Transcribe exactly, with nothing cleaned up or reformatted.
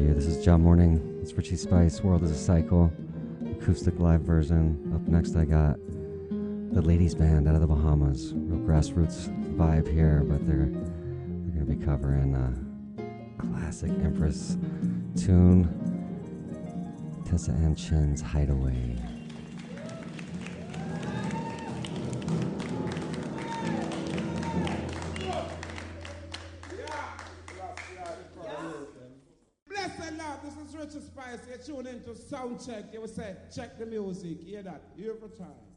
you. This is John Morning. It's Richie Spice. World is a Cycle. Acoustic live version. Up next, I got the Ladies Band out of the Bahamas. Real grassroots vibe here, but they're they're gonna be covering a classic Empress tune, Tessa Ann Chin's Hideaway. Richie Spice, you tune into sound check. You will say, check the music. Hear that? Every time.